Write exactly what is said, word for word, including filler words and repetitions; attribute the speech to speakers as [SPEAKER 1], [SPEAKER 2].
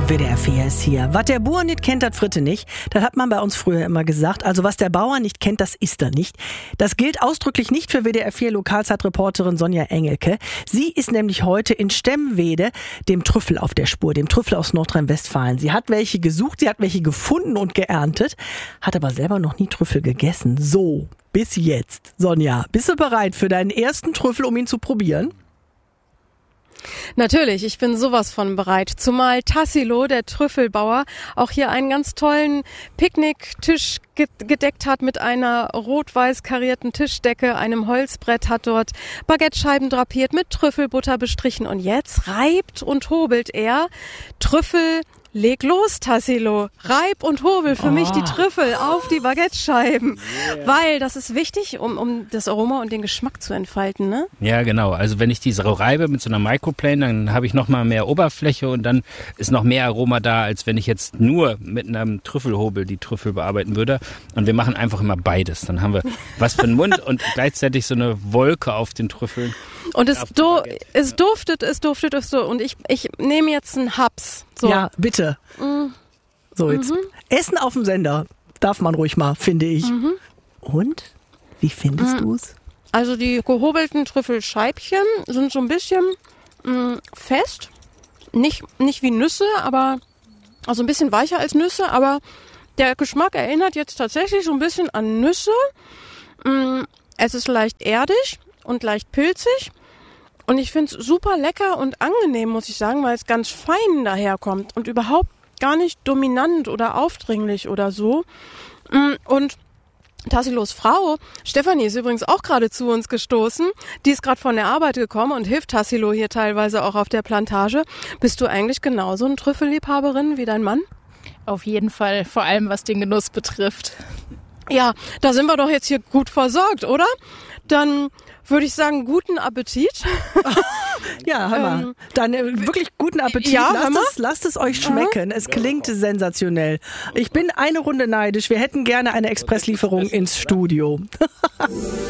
[SPEAKER 1] W D R vier ist hier. Was der Bauer nicht kennt, das Fritte nicht. Das hat man bei uns früher immer gesagt. Also was der Bauer nicht kennt, das isst er nicht. Das gilt ausdrücklich nicht für W D R vier Lokalzeitreporterin Sonja Engelke. Sie ist nämlich heute in Stemwede dem Trüffel auf der Spur, dem Trüffel aus Nordrhein-Westfalen. Sie hat welche gesucht, sie hat welche gefunden und geerntet, hat aber selber noch nie Trüffel gegessen. So, bis jetzt. Sonja, bist du bereit für deinen ersten Trüffel, um ihn zu probieren?
[SPEAKER 2] Natürlich, ich bin sowas von bereit. Zumal Tassilo, der Trüffelbauer, auch hier einen ganz tollen Picknicktisch gedeckt hat mit einer rot-weiß karierten Tischdecke, einem Holzbrett, hat dort Baguettescheiben drapiert, mit Trüffelbutter bestrichen und jetzt reibt und hobelt er Trüffel. Leg los, Tassilo. Reib und hobel für oh. mich die Trüffel auf die Baguettescheiben. Yeah. Weil das ist wichtig, um, um das Aroma und den Geschmack zu entfalten, ne?
[SPEAKER 3] Ja, genau. Also wenn ich diese reibe mit so einer Microplane, dann habe ich noch mal mehr Oberfläche und dann ist noch mehr Aroma da, als wenn ich jetzt nur mit einem Trüffelhobel die Trüffel bearbeiten würde. Und wir machen einfach immer beides. Dann haben wir was für den Mund und gleichzeitig so eine Wolke auf den Trüffeln.
[SPEAKER 2] Und es, do, es duftet, es duftet, es so. Und ich, ich nehme jetzt einen Haps. So.
[SPEAKER 1] Ja, bitte. Mm. So, jetzt mhm. Essen auf dem Sender. Darf man ruhig mal, finde ich. Mhm. Und? Wie findest mhm. du es?
[SPEAKER 2] Also die gehobelten Trüffelscheibchen sind so ein bisschen mh, fest. Nicht, nicht wie Nüsse, aber also ein bisschen weicher als Nüsse. Aber der Geschmack erinnert jetzt tatsächlich so ein bisschen an Nüsse. Mh, es ist leicht erdig und leicht pilzig. Und ich finde es super lecker und angenehm, muss ich sagen, weil es ganz fein daherkommt und überhaupt gar nicht dominant oder aufdringlich oder so. Und Tassilos Frau, Stefanie, ist übrigens auch gerade zu uns gestoßen. Die ist gerade von der Arbeit gekommen und hilft Tassilo hier teilweise auch auf der Plantage. Bist du eigentlich genauso eine Trüffelliebhaberin wie dein Mann?
[SPEAKER 4] Auf jeden Fall, vor allem was den Genuss betrifft.
[SPEAKER 2] Ja, da sind wir doch jetzt hier gut versorgt, oder? Dann würde ich sagen, guten Appetit.
[SPEAKER 1] Ja, hör mal. Ähm, Dann äh, wirklich guten Appetit.
[SPEAKER 2] Ja,
[SPEAKER 1] lasst, es, lasst es euch schmecken. Es klingt sensationell. Ich bin eine Runde neidisch. Wir hätten gerne eine Expresslieferung ins Studio.